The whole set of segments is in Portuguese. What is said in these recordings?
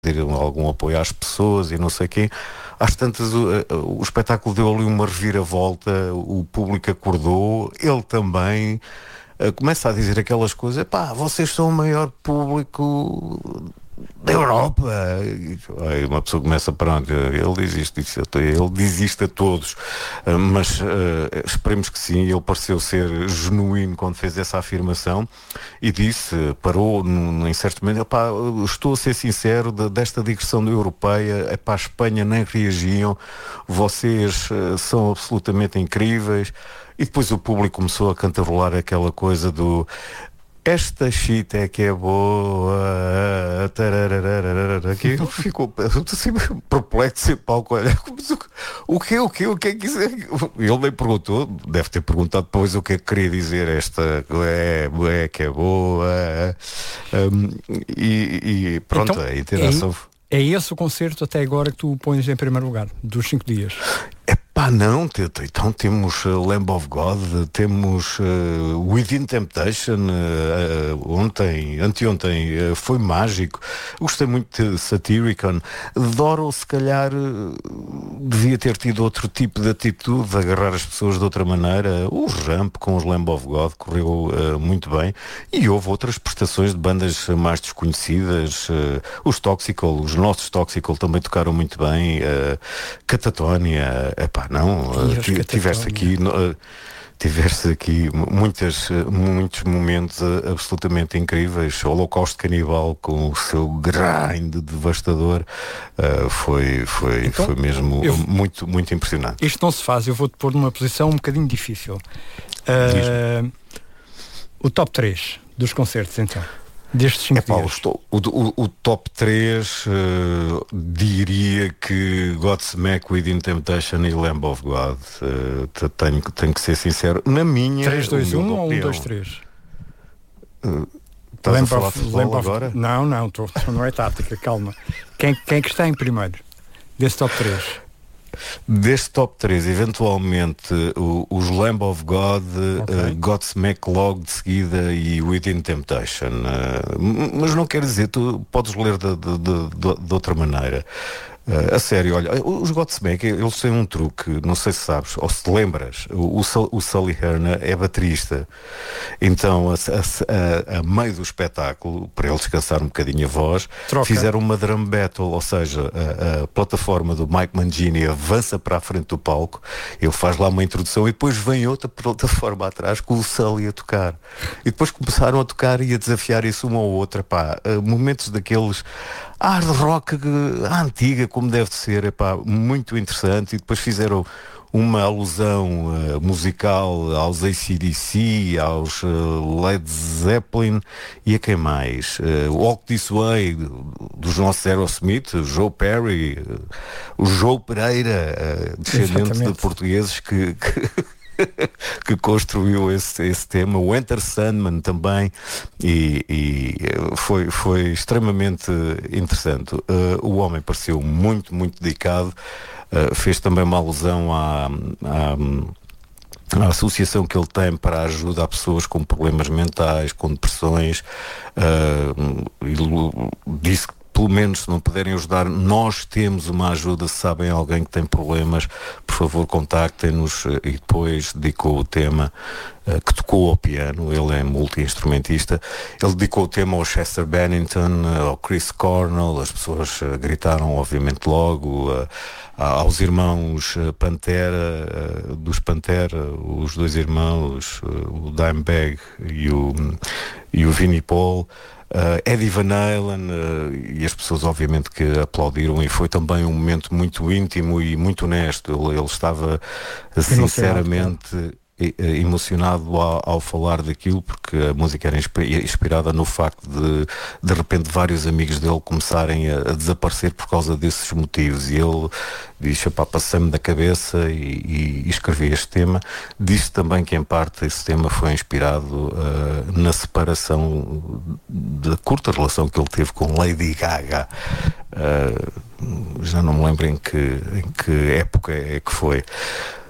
algum apoio às pessoas e não sei quem. Às tantas o espetáculo deu ali uma reviravolta, o público acordou, ele também começa a dizer aquelas coisas: pá, vocês são o maior público da Europa. E aí uma pessoa começa, pronto, ele diz isto a todos, mas esperemos que sim. Ele pareceu ser genuíno quando fez essa afirmação e disse, parou em certo momento: pá, estou a ser sincero, desta digressão europeia, para a Espanha nem reagiam, vocês são absolutamente incríveis. E depois o público começou a cantarolar aquela coisa do: esta chita é que é boa. Aquilo ficou assim, perplexo em palco. Olha, o que é que isso é? Ele nem perguntou, deve ter perguntado depois o que é que queria dizer. Esta é que é boa. E pronto, então, a interação. É esse o concerto até agora que tu pões em primeiro lugar, dos 5 dias? Não, então temos Lamb of God, temos Within Temptation, anteontem foi mágico. Gostei muito de Satyricon. Doro, se calhar, devia ter tido outro tipo de atitude, de agarrar as pessoas de outra maneira. O Ramp com os Lamb of God correu muito bem. E houve outras prestações de bandas mais desconhecidas. Os nossos Toxical também tocaram muito bem. Catatonia, tiveste aqui muitos momentos absolutamente incríveis. O Holocausto Canibal com o seu grind devastador foi mesmo muito, muito impressionante. Isto não se faz, eu vou-te pôr numa posição um bocadinho difícil. O top 3 dos concertos, então, destes 5 dias. O top 3 diria que Godsmack, Within Temptation e Lamb of God. Tenho que ser sincero. Na minha 3, 2, 1 ou 1, 2, 3? Estás a falar de futebol agora? Não, não é tática, calma. Quem é que está em primeiro desse top 3? Deste top 3, eventualmente os Lamb of God, Godsmack logo de seguida e Within Temptation. Mas não quer dizer, tu podes ler de outra maneira. A sério, olha, os Godsmack, eles têm um truque, não sei se sabes, ou se te lembras, o Sully Herna é baterista. Então, a meio do espetáculo, para ele descansar um bocadinho a voz, fizeram uma drum battle, ou seja, a plataforma do Mike Mangini avança para a frente do palco, ele faz lá uma introdução e depois vem outra plataforma atrás com o Sully a tocar. E depois começaram a tocar e a desafiar isso uma ou outra, momentos daqueles hard rock à antiga, como deve ser, muito interessante. E depois fizeram uma alusão musical aos AC/DC, aos Led Zeppelin e a quem mais? Walk This Way, dos nossos Aerosmith, o Joe Perry, o Joe Pereira, descendente de portugueses que construiu esse tema, o Enter Sandman também, e foi extremamente interessante. O homem pareceu muito, muito dedicado, fez também uma alusão à associação que ele tem para a ajuda a pessoas com problemas mentais, com depressões. Ele disse que, pelo menos, se não puderem ajudar, nós temos uma ajuda. Se sabem alguém que tem problemas, por favor, contactem-nos. E depois dedicou o tema, que tocou ao piano, ele é multi-instrumentista, ele dedicou o tema ao Chester Bennington, ao Chris Cornell. As pessoas gritaram, obviamente, logo, aos irmãos Pantera, dos Pantera, os dois irmãos, o Dimebag e o Vinnie Paul. Eddie Van Halen, e as pessoas obviamente que aplaudiram, e foi também um momento muito íntimo e muito honesto. Ele estava sinceramente emocionado ao falar daquilo, porque a música era inspirada no facto de repente vários amigos dele começarem a desaparecer por causa desses motivos, e ele disse: passei-me da cabeça e escrevi este tema. Disse também que em parte esse tema foi inspirado na separação da curta relação que ele teve com Lady Gaga. Já não me lembro em que época é que foi.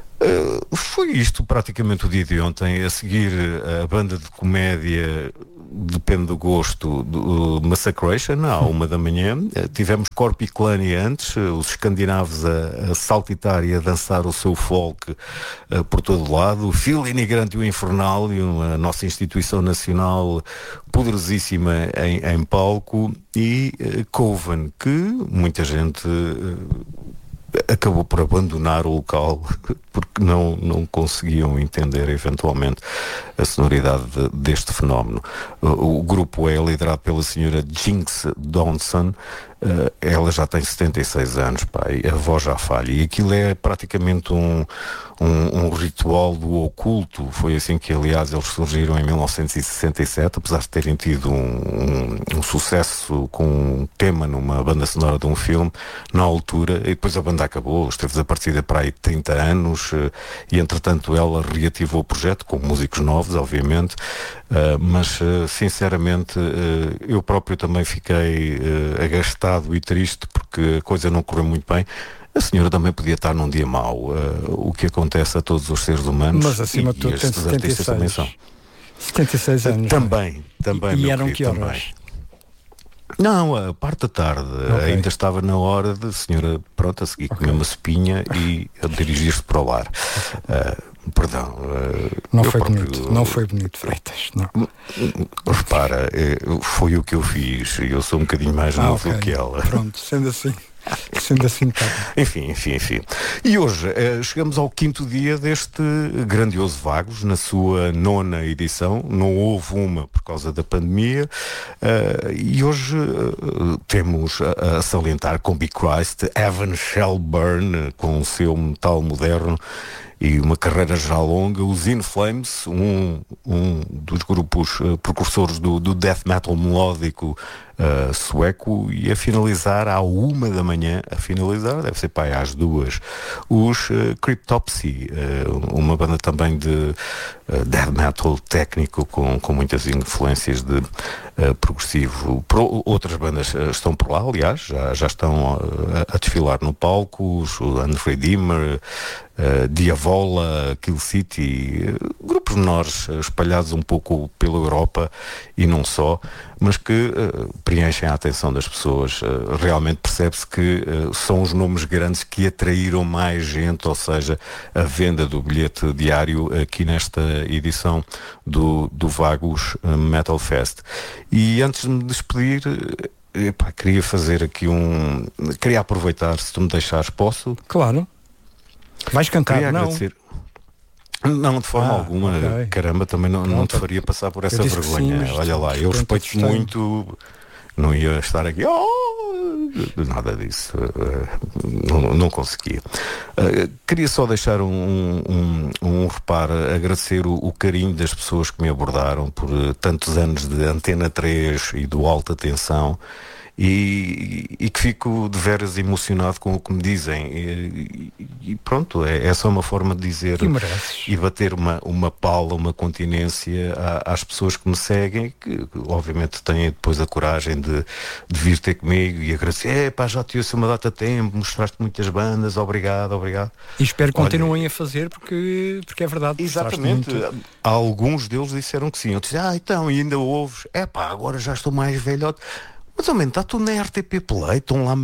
Foi isto praticamente o dia de ontem. A seguir, a banda de comédia depende do gosto, do Massacration, à 1 da manhã. Tivemos Corpiclani antes, os escandinavos a saltitar e a dançar o seu folk por todo lado. O Phil Inigrante e o Infernalium, a nossa instituição nacional poderosíssima em palco. E Coven, que muita gente acabou por abandonar o local porque não conseguiam entender eventualmente a sonoridade deste fenómeno. O grupo é liderado pela senhora Jinx Donson. Ela já tem 76 anos, e a voz já falha. E aquilo é praticamente um ritual do oculto. Foi assim que, aliás, eles surgiram em 1967, apesar de terem tido um sucesso com um tema numa banda sonora de um filme, na altura, e depois a banda acabou, esteve desaparecida para aí 30 anos, e entretanto ela reativou o projeto, com músicos novos, obviamente, mas sinceramente eu próprio também fiquei agastado e triste porque a coisa não correu muito bem. A senhora também podia estar num dia mau, o que acontece a todos os seres humanos. Mas acima de tudo tem 76 anos. Também. E eram que horas? Não, a parte da tarde. Okay. Ainda estava na hora de a senhora, pronto, a seguir comer uma sopinha e a dirigir-se para o lar. Perdão. Não foi bonito, Freitas. Não. Repara, foi o que eu fiz. Eu sou um bocadinho mais novo do que ela. Pronto, sendo assim. Tá. Enfim. E hoje chegamos ao 5º dia deste grandioso Vagos, na sua 9ª edição. Não houve uma por causa da pandemia, e hoje temos a salientar Combi Christ, Evan Shelburne, com o seu metal moderno e uma carreira já longa, os In Flames, um dos grupos precursores do death metal melódico sueco, e a finalizar à 1 da manhã, deve ser para aí às 2, os Cryptopsy, uma banda também de death metal técnico com muitas influências de progressivo. Outras bandas estão por lá, aliás, já estão a desfilar no palco, os Unredeemer, Diavola, Kill City, grupos menores espalhados um pouco pela Europa e não só, mas que preenchem a atenção das pessoas. Realmente percebe-se que são os nomes grandes que atraíram mais gente, ou seja, a venda do bilhete diário aqui nesta edição do Vagos Metal Fest. E antes de me despedir, queria fazer aqui queria aproveitar, se tu me deixares, posso? Claro. Vais cantar, queria não? Agradecer. Não, de forma alguma. Okay. Caramba, também não te faria passar por essa vergonha. Sim, olha lá, eu respeito muito. Não ia estar aqui. Nada disso. Não conseguia. Queria só deixar um reparo, agradecer o carinho das pessoas que me abordaram por tantos anos de Antena 3 e do Alta Tensão. E que fico de veras emocionado com o que me dizem, e pronto, é só uma forma de dizer e bater uma pala, uma continência às pessoas que me seguem, que obviamente têm depois a coragem de vir ter comigo e agradecer. Já te ouço uma data de tempo, mostraste muitas bandas, obrigado. E espero que continuem a fazer, porque é verdade. Exatamente, alguns deles disseram que sim. Eu disse, então, e ainda ouves? Agora já estou mais velhote. Mas, ao menos, está tudo na RTP Play, estão lá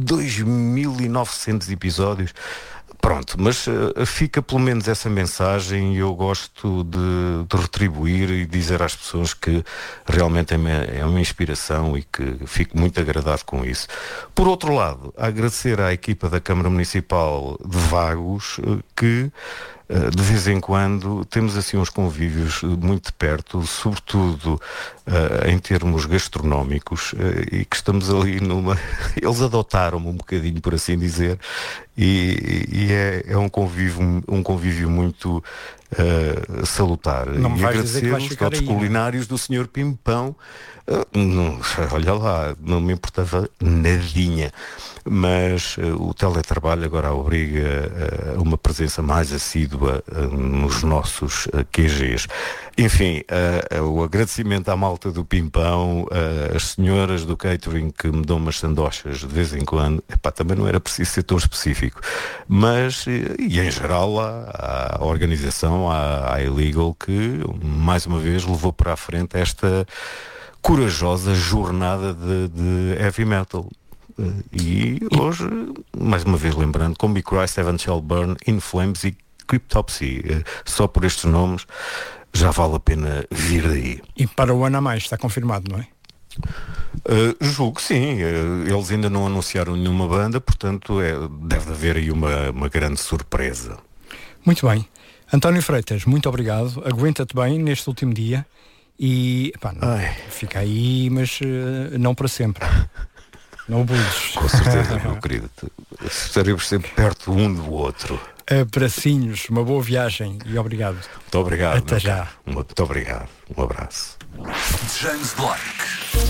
2.900 episódios. Pronto, mas fica pelo menos essa mensagem, e eu gosto de retribuir e dizer às pessoas que realmente é uma inspiração e que fico muito agradado com isso. Por outro lado, agradecer à equipa da Câmara Municipal de Vagos, que de vez em quando temos assim uns convívios muito de perto, sobretudo em termos gastronómicos, e que estamos ali eles adotaram-me um bocadinho, por assim dizer, e é um convívio muito salutar. Não e agradecer os dotes culinários do Sr. Pimpão. Olha lá, não me importava nadinha, mas o teletrabalho agora obriga a uma presença mais assídua nos nossos QGs. Enfim, o agradecimento à malta do Pimpão, as senhoras do catering que me dão umas sandochas de vez em quando. Também não era preciso ser tão específico. específico. Mas, e em geral, a organização, a Illegal, que mais uma vez levou para a frente esta corajosa jornada de heavy metal. E hoje, mais uma vez lembrando, Combi Christ, Heaven Shall Burn, In Flames e Cryptopsy, só por estes nomes já vale a pena vir daí. E para o ano a mais, está confirmado, não é? Julgo que sim, eles ainda não anunciaram nenhuma banda, portanto deve haver aí uma grande surpresa. Muito bem. António Freitas, muito obrigado, aguenta-te bem neste último dia e fica aí, mas não para sempre. Não bules. Com certeza, meu querido. Estaremos sempre perto um do outro. Abracinhos, uma boa viagem e obrigado. Muito obrigado. Até já. Muito obrigado. Um abraço. James Blake.